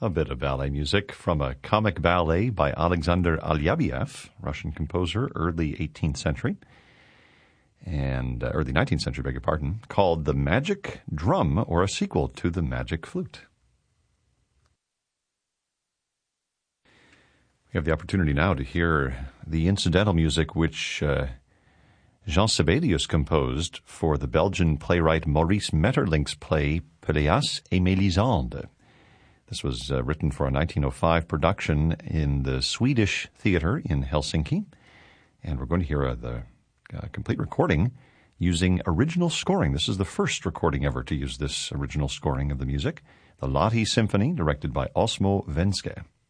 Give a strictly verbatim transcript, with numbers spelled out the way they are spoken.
A bit of ballet music from a comic ballet by Alexander Alyabiev, Russian composer, early eighteenth century, and uh, early nineteenth century, beg your pardon, called The Magic Drum, or a sequel to The Magic Flute. We have the opportunity now to hear the incidental music which uh, Jean Sibelius composed for the Belgian playwright Maurice Maeterlinck's play Pelléas et Mélisande. This was uh, written for a nineteen oh five production in the Swedish Theater in Helsinki, and we're going to hear uh, the uh, complete recording using original scoring. This is the first recording ever to use this original scoring of the music, the Lahti Symphony, directed by Osmo Venske.